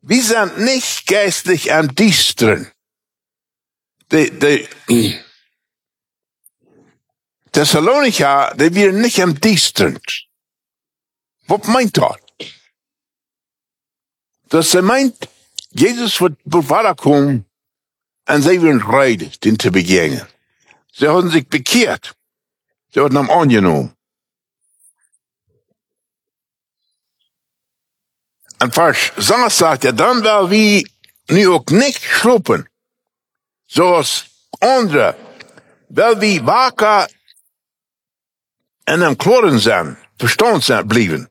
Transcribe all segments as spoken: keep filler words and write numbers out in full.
Wir sind nicht geistlich am Düsteren. Die, die Thessalonicher, die wir nicht am Düsteren. Was meint das? Dass er meint, Jesus wird weiterkommen und sie werden rein, den zu begegnen. Sie haben sich bekehrt. Sie haben ihn angenommen. Und Vers sechs sagt er, dann werden wir nu auch nicht schlupen, zoals andere, weil wir wacker en am kloren zijn, verstand zijn blijven.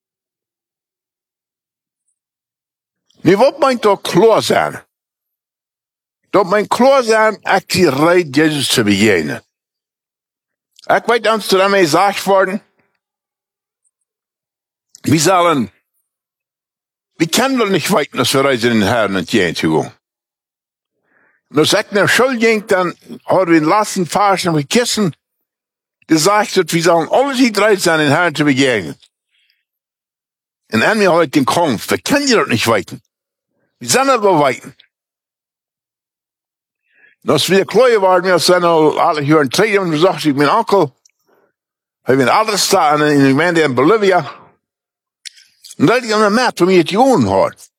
Nu, wat meint dat klaar zijn? Dat meint klaar zijn, ik die reid Jezus te begegnen. Ik weet dat er daarmee gezegd worden, wir sollen, wir können doch nicht weiten, dass wir reisen in den Herrn entgegen zu gehen. Und als ich nach Schule ging, dann haben wir in den letzten Versen gekissen, gesagt, dass wir sollen alle die drei sein, den Herrn zu begegnen. Und an mir heute den Kampf, wir können ja doch nicht weiten. Wir sind aber weiten. Und als wir klar waren, wir sind alle hier in Trägen und gesagt, ich mein Onkel, ich bin alles da in der Gemeinde in Bolivia. Und da ich an der März, wo mir die Jungen hat.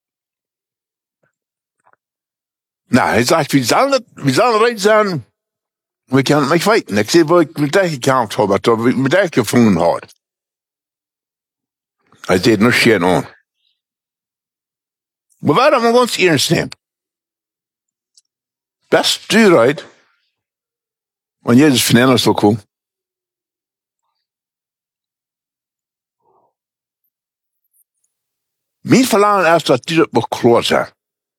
Na, er sagt, wir sollen, wir sollen recht sein, wir können nicht weiten. Ich sehe, wo ich mit euch gekämpft habe, was ich mit euch gefunden habe. Er sieht nur schön an. Aber warum wir uns ernst nehmen? Das ist die Zeit, wenn Jesus von Himmel soll kommen. Mein Verlangen ist, dass dieses Buch klar sein.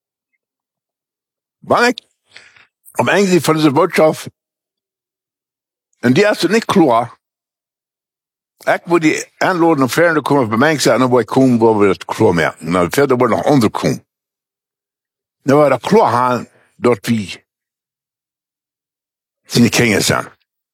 Wenn ich am Ende von dieser Botschaft, und die ist nicht klar, ich würde die Anladung fern kommen, bei mir sagen, wo ich komme, wo wir das klar merken. Und dann wird aber noch andere kommen. Dann wird er klar haben, dort wie seine Kinder sind.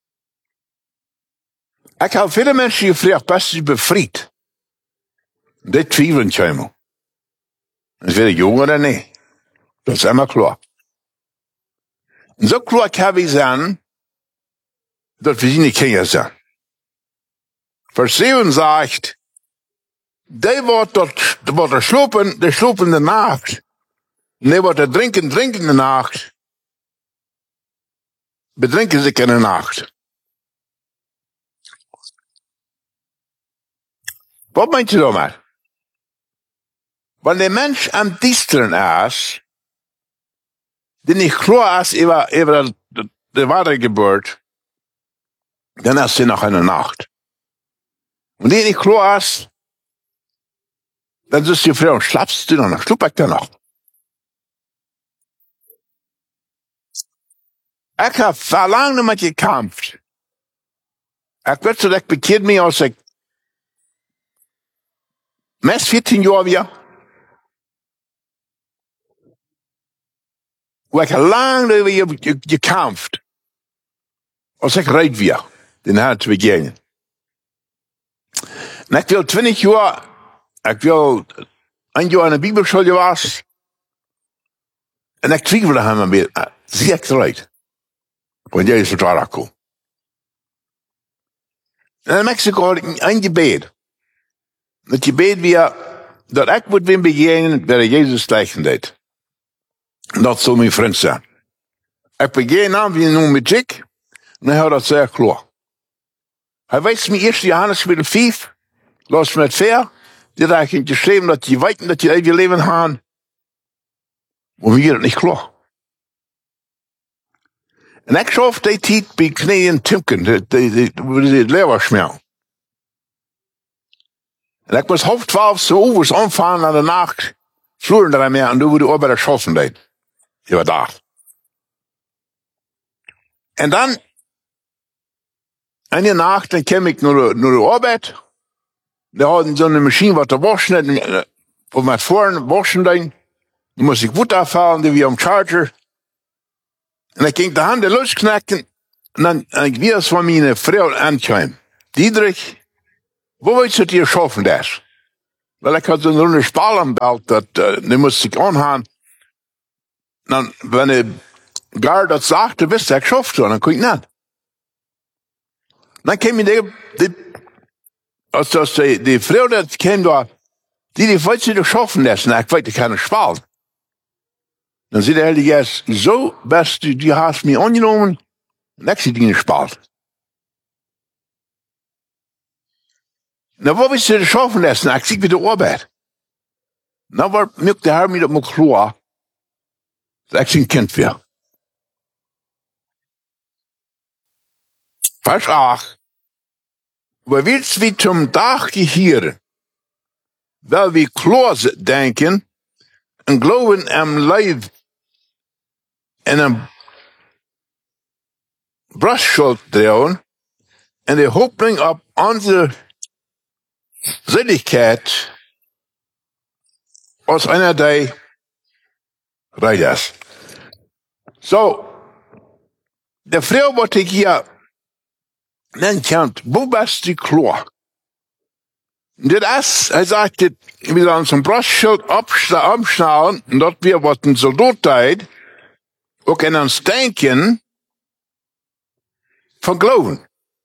Ich habe viele Menschen gefragt, was sie befreit. Und die zweifeln schon immer. Entweder jung oder nicht. Das ist immer klar. Und so klar kann ich sagen, dass wir seine Kinder sind. Vers sieben sagt, die wird dort, die wird schlupen, die schlupen in der Nacht. Und die wird trinken, trinken in der Nacht. Betrinken sich in der Nacht. Was meint ihr damit? Wenn der Mensch am Düsteren ist, der nicht klar ist über, über die, die wahre Geburt, dann ist sie noch in der Nacht. Und die nicht klar ist, dann ist die Frau, schlafst du noch, schlupp ich da noch. Ich habe verlangt mit gekämpft. Ich wird so, ich bekehrt mich, als ich meist vierzehn Jahre wieder, wo ich lange über gekämpft, als ich reit wieder, den Herrn zu begegnen. Und ich will zwanzig Jahre, ich will ein Jahr in der Bibelschule gewesen, und ich zweifle daheim ein bisschen, sie hat reit, wenn Jesus da kommt. Und in Mexiko hatte ich ein Gebet. Das Gebet wir, dass ich mit wem begegnen, wer Jesus gleichen wird. Und das soll mein Freund sein. Ich begegne wie nun mit Jick, und er hat das sehr klar. Er weiß mir erst Johannes mit dem fünf, los mit vier, die da ich geschrieben, dass die weiten, dass die ewige Leben haben. Und wir das nicht klar. Und ich schaue die Zeit bei Knien Timken, die, die, die, die Leber schmerzen. Und ich muss halb zwölf so Uwes anfahren an der Nacht, fluren drei mehr, und du würde Arbeiter schaffen, da. Ich war da. Und dann, eine Nacht, dann käme ich nur, nur die Arbeit, da hatten so eine Maschine, was da waschen, wo man vorne waschen, dann, da muss ich Butter fahren, die wie am Charger, und dann ging die Hand losknacken, und dann, dann wie das von meiner Frau ankam. Dietrich, wo willst du dir schaffen, das? Weil ich hatte so eine Spal am Belt, dat, uh, die musste ich anhaben. Dan, wenn ich gar das sagte, wisst ihr, ich schafft so, dann konnte ich nicht. Dann kam ich die, die, als das die, die Frau, die kam da, die, die wollte sie doch schaffen lassen, ich wollte keine Spal. Dann sagt der Heilige Geist, so, bist du, die hast mich angenommen, und ich sie die nicht spart. Na, wo willst du das schaffen lassen? Ich sehe wieder Arbeit. Na, war, mögt der Herr mir das mal klar, dass ich ein Kind wäre. Vers acht. Wo willst wie zum Tag gehören, weil wir klar denken, und glauben am Leib, in einem Brustschuld trauen, und die Hoffnung auf unsere Seligkeit aus einer der Reiters. So, der Frau wollte ich hier nennen kennt, wo bist du klar? Das ist, er sagte, wir sollen zum Brustschild abschnallen, und dort wir, was ein Soldat teilt, auch in uns denken, von Glauben.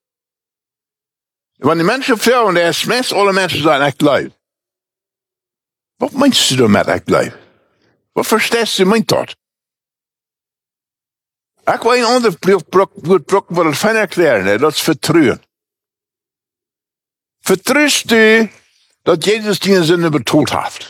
Wenn die Menschen fragen, der ist meist alle Menschen sagen, ich glaube. Was meinst du damit, ich glaube? Was verstehst du mit dort? Ich will ein anderes Wort, was ich fein erklären, das ist Vertrauen. Vertraust du, dass Jesus deine Sünde betont hat?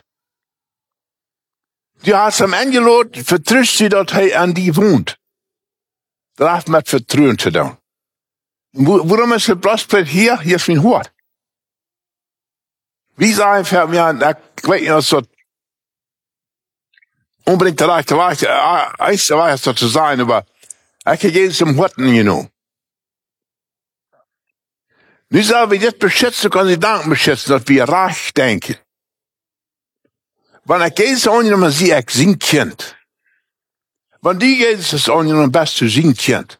Du hast am Angelot, vertraust du, dass er an die wohnt? Das hat mit Vertrauen zu tun. Warum ist der Brustplatte hier? Hier ist mein Hort. Wie sagen wir, ja, ich weiß nicht, was das unbedingt der rechte Weg ist, der Weg ist zu sein, aber ich kann jedes im Horten genommen. Nu sagen wir jetzt beschützen, können Sie Dank beschützen, dass wir reich denken. Wenn ich Jesus angenommen sehe, ich sein Kind. Wenn die Jesus angenommen bist, du sein Kind.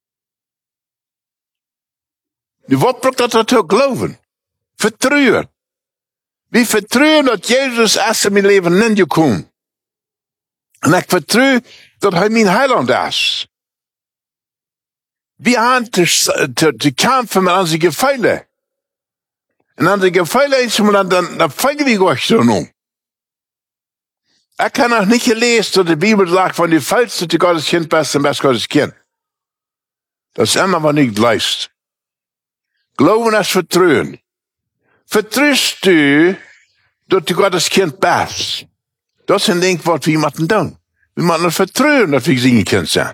Nu, wat braucht das dazu glauben? Vertrauen. Wir vertrauen, dass Jesus erst in mein Leben hingekommen. Und ich vertraue, dass er mein Heiland ist. Wir haben zu kämpfen mit unseren Gefeilen. Und unsere Gefeilen ist, dann, dann, dann feilen wir euch so nun. Ich kann auch nicht gelesen, dass die Bibel sagt, wenn du fällst, dass du Gottes Kind bist, dann bist du Gottes Kind. Das ist immer, was nicht leist. Glauben ist Vertrauen. Vertraust du, dass du Gottes Kind bist? Das ist ein Ding, was wir machen tun. Wir müssen vertrauen, dass wir sein Kind sind.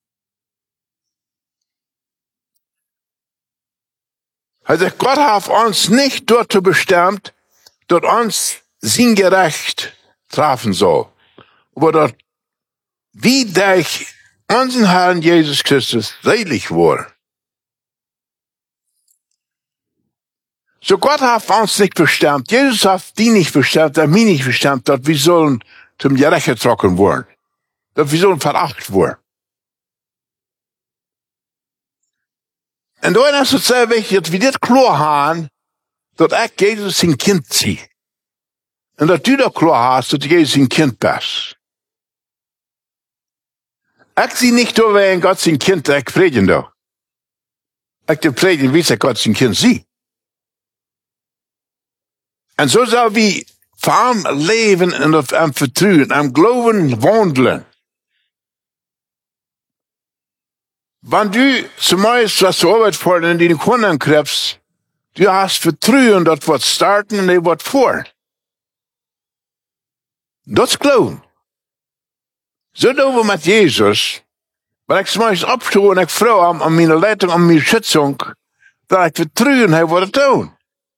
Also Gott hat uns nicht dazu bestimmt, dass uns sein Gerecht treffen soll. Aber dass wir durch unseren Herrn Jesus Christus selig wurden. So Gott hat uns nicht bestimmt, Jesus hat die nicht bestimmt, hat mich nicht bestimmt, dass wir sollen zum Gerecht getroffen werden. Dass wir sollen verachtet werden. Und dann ist es sehr wichtig, dass wir das klar haben, dass ich Jesus sein Kind ziehe. Und dass du das klar hast, dass du Jesus sein Kind bist. Ich sehe nicht nur, wenn Gott sein Kind, ich predige doch. Ich predige, wie ich Gott sein Kind sehe. Und so soll wir vor allem leben und auf am Vertrauen, am Glauben wandeln. Wenn du zumeist was zur Arbeit fährst und in die Kunden kriegst, du hast Vertrauen, das wird starten und das wird vor. Das ist Glauben. So tun wir mit Jesus, weil ich zumeist abstehe und ich freue an, an meine Leitung, an meine Schützung, dass ich Vertrauen habe, was ich tun.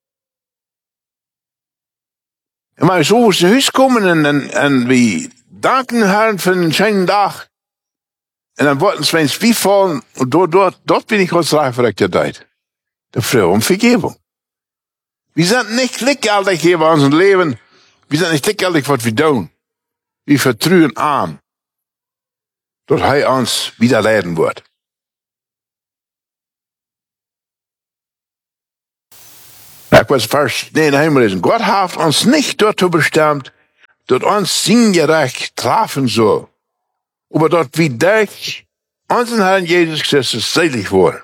Und wenn ich so aus dem Haus komme und, und, und wir danken Herrn für den schönen Tag, und dann wollten sie ins Wie fallen, und dort, dort, dort bin ich ganz reich verreckt Zeit. Der Frau um Vergebung. Wir sind nicht gleichgültig hier bei unserem Leben. Wir sind nicht gleichgültig, was wir tun. Wir vertrauen an, dass er uns wieder leiden wird. Ich Ich was Vers neun lesen. Gott hat uns nicht dazu bestimmt, dass uns sein Gerecht treffen soll, aber dort wie durch unseren Herrn Jesus Christus selig wurde.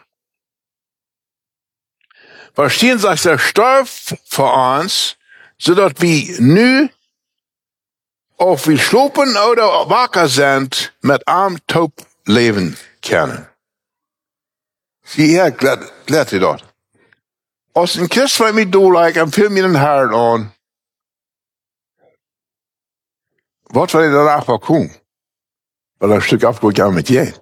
Verstehen Sie, dass er starb für uns, so dass wir nu, ob wir schlupen oder wacker sind, mit arm taub leben können. Sie hier, klärt ihr dort. Als ein Christ bei mir durchleik, empfiehlt mir den Herrn an, was will ich danach bekommen? Weil er ein Stück abgegangen mit je.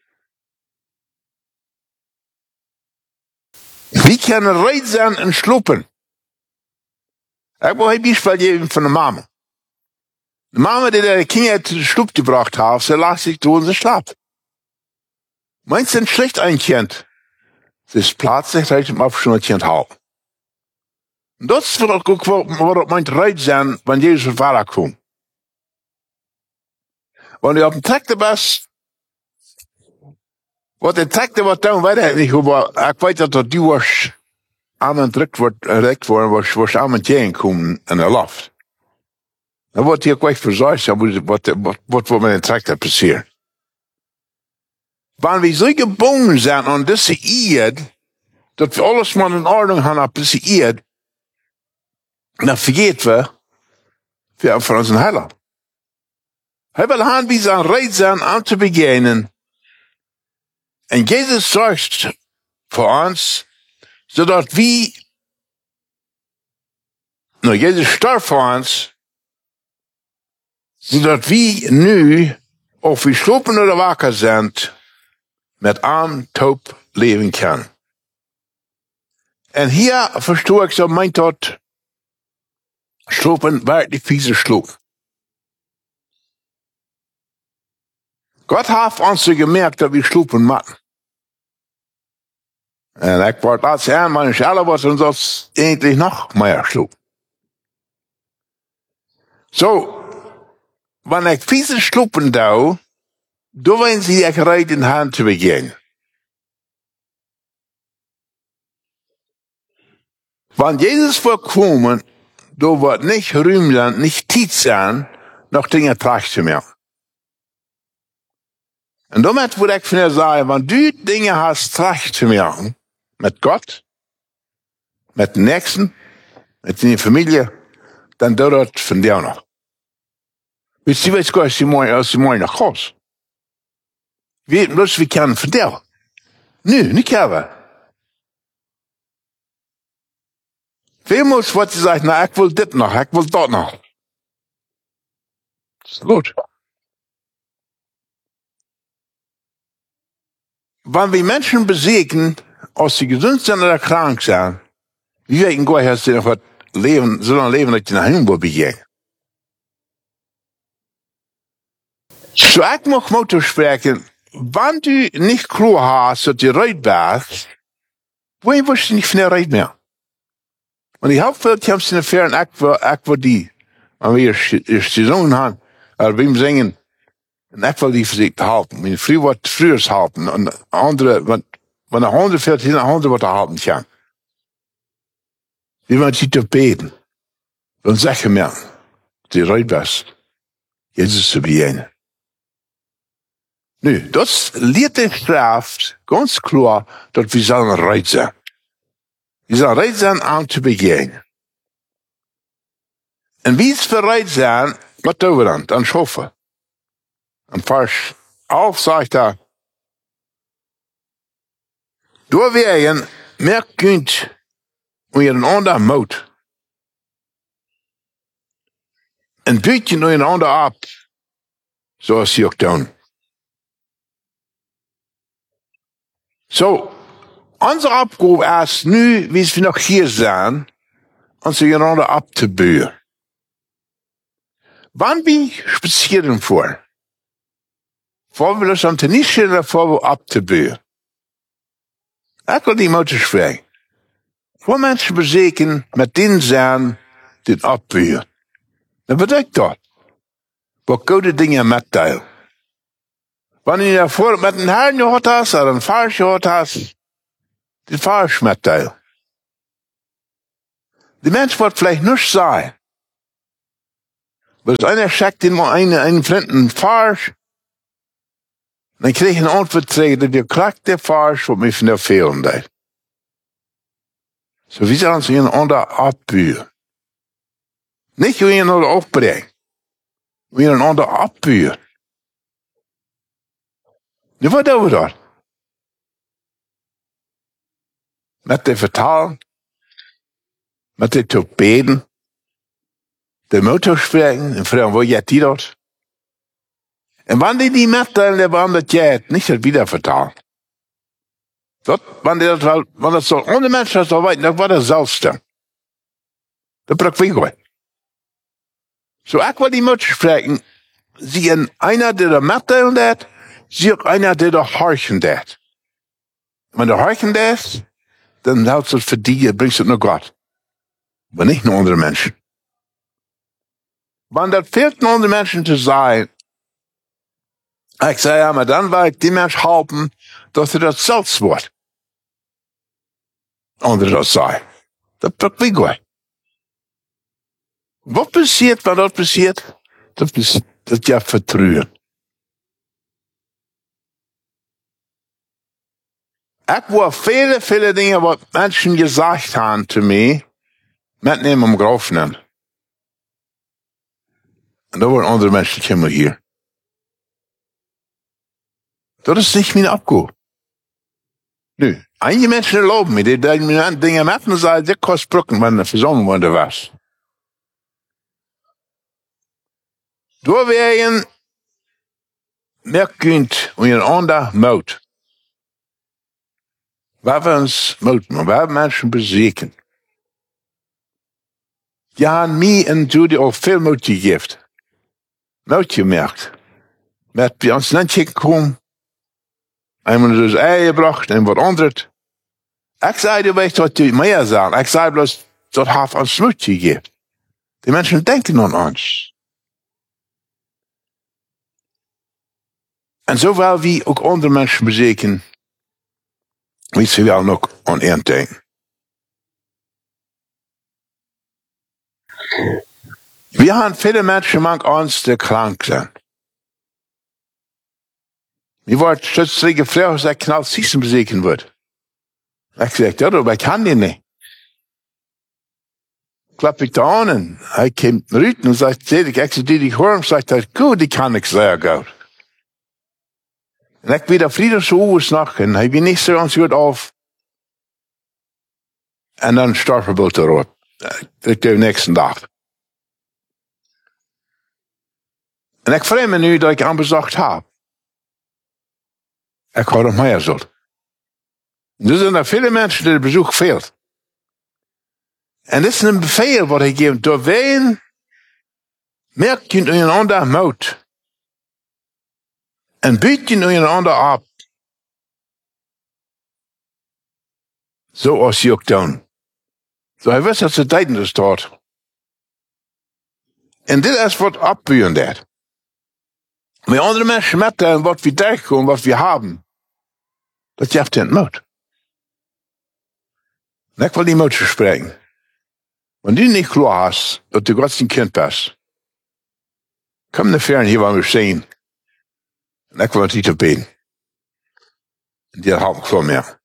Wie können reit sein und schlupen? Ich will ein Beispiel geben von der Mama. Die Mama, die die Kinder zu Schlup gebracht hat, sie lag sich durch und sie schlapp. Meinst du, ein schlecht ein Kind? Sie ist plötzlich recht im Abstand Kind halb. Und das wird auch gut, was meint reit sein, wenn Jesus weiterkommt. Wenn du auf dem Tag bist, was der Tag was dann weiter nicht, aber ich weiß, dass du was an und drückt wird, direkt worden, was, was an und kommen in der Luft. Dan wordt hier gleich verzorgd, wat, wat, wat, wat met een tractor passiert. Wanneer we zo gebonden zijn aan deze eerd, dat we alles maar in orde gaan op deze eerd, dan vergeten we, wir von unseren Heiler. Hij wil gaan wie zijn reed zijn aan te beginnen. En Jezus zorgt voor ons, zodat we, nou, Jezus starb voor ons, zodat we nu, of we slopen oder wakker zijn, met arm, taub leven kunnen. En hier verstoor ik zo mijn tot, slopen waar die vieze sloep. Gott heeft ons gemerkt dat we slopen maken. En ik word als Herr, meine Schale was uns das eigentlich noch mehr sloep. So, wenn ich vieze sloepen doe, dan wollen sie ich reid in Hand zu beginnen. Wenn Jesus vorkommen, da wird nicht Rühm sein, nicht Zeit sein, noch Dinge trag zu mir. Und damit würde ich von dir sagen, wenn du Dinge hast, trag zu mir, mit Gott, mit dem Nächsten, mit deiner Familie, dann tut das von dir noch. Wisst ihr, was Gott aus dem Morgen nach Hause? Wir bloß, wir können von dir. Nö, nicht aber. Wer muss, was sie sagt, na, ich will dit noch, ich will dort noch. Das ist gut. Wenn wir Menschen besiegen, als sie gesund sind oder krank sind, wie wir in Gott hast du noch was leben, so lange leben, dass die nach Himmel begehen. So, ich mag Motto sprechen, wenn du nicht klar hast, dass du reid bist, wohin wirst du nicht von der Reid mehr? Und die Hauptwelt haben sie in der Ferien, ich will die, wenn wir ihre Saison haben, oder beim Singen, und ich will die für sich halten. Meine Früh wird früher halten, und andere, wenn, wenn eine Hunde fährt, hin, eine Hunde wird er halten kann. Wie man sich zu beten, und sagen mir, die reid bist, Jesus zu begegnen. Nu, das lehrt die Schrift ganz klar, dass wir sollen reid sein. Wir sollen reid sein, an zu begegnen. Und wie es für reid sein, was tun wir dann? Dann schaffen. Und Vers elf sagt er, door werden mehr kunt und ihren anderen Mut. Und bütchen und ihren anderen ab, so als sie auch tun. So, unsere Aufgabe ist nu, wie wir noch hier sind, uns einander abzubühen. Wann wir spazieren vor? Vor wir uns am Tennis stellen, vor wir abzubühen. Ich will die Mutter fragen. Wo Menschen besuchen, mit denen sein, den abbühen. Dann bedeutet das. Wo gute Dinge mitteilen. Wenn du davor mit einem Herrn gehört hast, oder einem Falsch gehört hast, den Falsch mitteilen. Die Mensch wird vielleicht nicht sein. Weil einer schickt ihn mal einen, einen fremden Farsch, dann krieg ich eine Antwort zurück, dass der kriegt der Farsch, was mir von der fehlen hat. So wie sie uns in ander abbühen. Nicht wie ihn oder aufbringen. Wie een ander abbühen. Nu, wat doen we dat? Met de vertalen, met de te beden, de motor spreken en vragen, wo jij die dat? En wanneer die mitteilen, wanneer dat jij het niet het wieder vertalen. Dat, wanneer dat wel, wanneer dat zo andere mensen zal weten, dat wordt het zelfste. Dat brengt we goed. Zo, ik wil die motor spreken, zie een einer, die er mitteilen dat, zie ook einer, die er horchen dat. Wenn du horchen dat, dann houdt het voor die, brengt het naar God. Maar niet naar andere mensen. Wanneer dat fehlt naar andere mensen te zijn, ik zei, ja, maar dan wil ik die mens helpen, dat er dat zelfs wordt. Onder dat zei. Dat brengt we goed. Wat passiert, wat dat passiert? Dat is dat je vertrouwen. Ik wil vele, vele dingen wat mensen gezegd hebben te mij, metnemen om geloven. En dan worden andere mensen komen hier. Dat is niet mijn opgave. Nu, einige mensen lopen me, die dingen met me zeggen, dit kost broeken, wanneer verzonnen worden was. Door wegen, meer kunt om een ander moed. Waar we ons moeten, waar we mensen bezeken. Die hebben mij en Judy al veel moed gegeven. Moed gemerkt. Met bij ons landje gekomen. En we dus ei gebracht en wat anders. Ik zei, du weißt, wat die meer zijn. Ik zei bloß, dat heeft ons moed gegeven. Die mensen denken aan ons. En zowel wie ook andere mensen bezeken, weet ze wel nog aan één ding. We hebben viele mensen mank ons die krank zijn. Die wordt steeds gevraagd als ik knal zieken bezeken wordt. Ik zeg, ja, maar ik kan die niet. Klap ik de aan en hij komt eruit en zegt, zeg ik, ik zie die horen, zegt hij, goed, die kan ik zeer goed. En ik weer vrede zo oversnacht en hij weer niet zo ons goed af. En dan starten we te rood. Ik doe de nächste dag. En ik vreem me nu dat ik aan bezocht heb. Ik had nog meer zo. Er zijn er veel mensen die het bezoek veelt. En dit is een bevel wat hij geeft. Door ween merkt je een ander moed. En biedt je een ander op. Zoals je ook doen. Zo hij wist dat ze tijd in de staat. En dit is wat opburen dat. Met andere mensen met wat we tegenkomen, wat we hebben. Dat je hebt in het moed. En ik wil die moed spreken. Wanneer je niet klaar hast, dat du God zijn kind bent. Kom naar ver hier waar we zijn. En ik wil het niet op beden. En die houdt ik voor meer.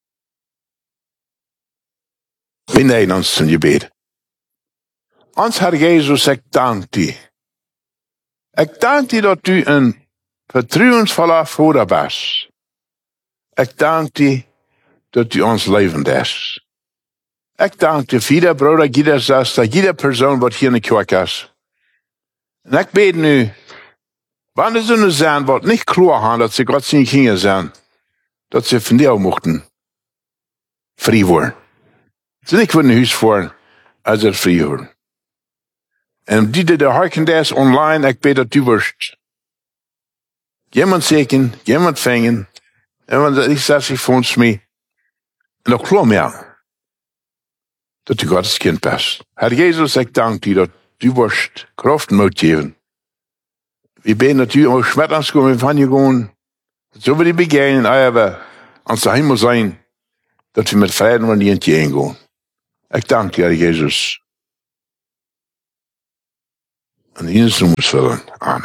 We nemen ons in je bed. Ons Herr Jezus, ik dank die. Ik dank die dat u een vertrouwensvolle vader bent. Ik dank die dat u ons levend is. Ik dank die voor ieder broeder, ieder zuster, ieder persoon wat hier in de kerk is. En ik bid nu, wanneer ze nu zijn wat niet klaar hebben dat ze God zijn kinderen zijn, dat ze van jou mochten vrij worden. Ze niet worden huis voor als ze vrij worden. En die die de harken is online, ik bid dat u wordt. Iemand zeken, iemand vangen, en want ik zeg zich voor ons mee. En dan klopt mij dat u Gods kind bent. Herr Jezus, ik dank u dat u wordt kracht moet geven. We bidden dat u ons met ons komen van je gewoon. Zo we die beginnen, aber ons de hemel zijn, dat we met vrede naar die in gaan. Ek dank U, Here Jesus. In Jesus noem ons vir. Amen.